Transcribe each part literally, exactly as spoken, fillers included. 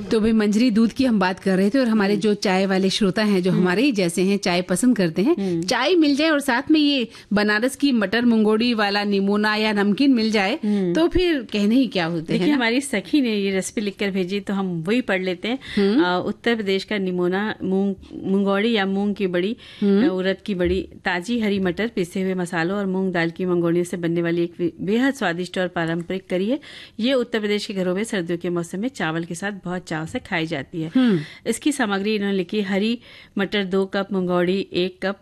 तो भाई मंजरी दूध की हम बात कर रहे थे और हमारे जो चाय वाले श्रोता हैं जो हमारे ही जैसे हैं, चाय पसंद करते हैं, चाय मिल जाए और साथ में ये बनारस की मटर मंगोड़ी वाला निमोना या नमकीन मिल जाए तो फिर कहने ही क्या होते हैं। देखिए हमारी सखी ने ये रेसिपी लिखकर भेजी तो हम वही पढ़ लेते हैं। आ, उत्तर प्रदेश का निमोना मूंग मंगोड़ी या मूंग की बड़ी, उड़द की बड़ी, ताजी हरी मटर, पिसे हुए मसालों और मूंग दाल की मंगोड़ियों से बनने वाली एक बेहद स्वादिष्ट और पारंपरिक करी है। ये उत्तर प्रदेश के घरों में सर्दियों के मौसम में चावल के साथ बहुत चाव से खाई जाती है। इसकी सामग्री इन्होंने लिखी, हरी मटर दो कप, मंगोड़ी एक कप,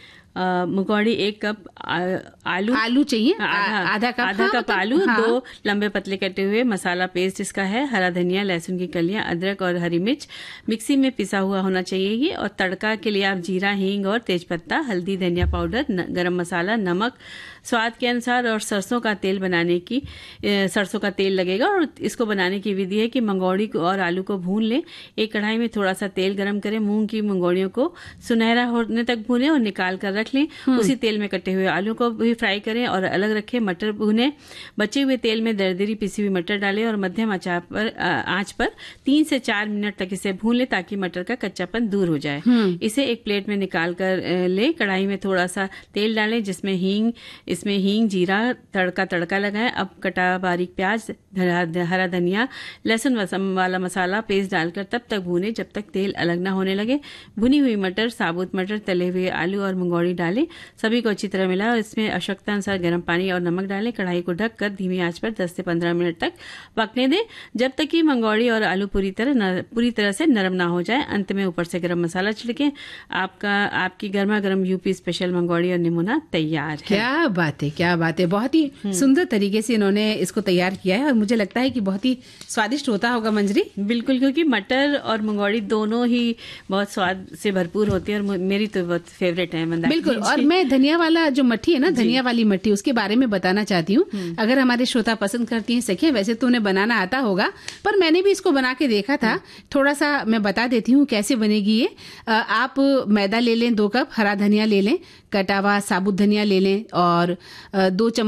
मंगोड़ी एक कप, आ, आलू आलू चाहिए आधा आधा कप आधा हाँ, कप आलू, हाँ। दो लंबे पतले कटे हुए मसाला पेस्ट इसका है, हरा धनिया, लहसुन की कलियां, अदरक और हरी मिर्च मिक्सी में पिसा हुआ होना चाहिए ये। और तड़का के लिए आप जीरा, हींग और तेजपत्ता, हल्दी, धनिया पाउडर, गरम मसाला, नमक स्वाद के अनुसार और सरसों का तेल बनाने की सरसों का तेल लगेगा। और इसको बनाने की विधि है कि मंगोड़ी को और आलू को भून लें। एक कढ़ाई में थोड़ा सा तेल गरम करें, मूंग की मंगोड़ियों को सुनहरा होने तक भूनें और निकाल कर रख लें। उसी तेल में कटे हुए आलू को भी फ्राई करें और अलग रखें। मटर भुने, बचे हुए तेल में दरदरी पिसी हुई मटर डालें और मध्यम आंच पर आंच पर तीन से चार मिनट तक इसे भून लें ताकि मटर का कच्चापन दूर हो जाए। इसे एक प्लेट में निकाल कर ले। कढ़ाई में थोड़ा सा तेल डालें जिसमें हींग इसमें हींग जीरा तड़का तड़का लगाएं। अब कटा बारीक प्याज, हरा धनिया, लहसुन वाला मसाला पेस्ट डालकर तब तक भूने जब तक तेल अलग ना होने लगे। भुनी हुई मटर, साबुत मटर, तले हुए आलू और मंगोड़ी डालें, सभी को अच्छी तरह मिलाएं और इसमें आवश्यकता अनुसार गर्म पानी और नमक डालें। कढ़ाई को ढककर धीमी आंच पर दस से पंद्रह मिनट तक पकने दें जब तक कि मंगोड़ी और आलू पूरी तरह पूरी तरह से नरम ना हो जाए। अंत में ऊपर से गरम मसाला छिड़कें। आपका आपकी गर्मा गर्म यूपी स्पेशल मंगोड़ी और निमोना तैयार है। क्या बात है, क्या बात है। बहुत ही सुंदर तरीके से इन्होंने इसको तैयार किया है और मुझे लगता है कि बहुत ही स्वादिष्ट होता होगा मंजरी। बिल्कुल, क्योंकि मटर और मंगोड़ी दोनों ही बहुत स्वाद से भरपूर होती है और मेरी तो बहुत फेवरेट है। बिल्कुल। और मैं धनिया वाला जो मट्ठी है ना, धनिया वाली मट्ठी, उसके बारे में बताना चाहती हूँ। अगर हमारे श्रोता पसंद करती हैं सखिया, वैसे तो उन्हें बनाना आता होगा पर मैंने भी इसको बना के देखा था। थोड़ा सा मैं बता देती हूँ कैसे बनेगी ये। आप मैदा ले लें दो कप, हरा धनिया ले लें, कटा हुआ साबुत धनिया ले लें और दो चम्मच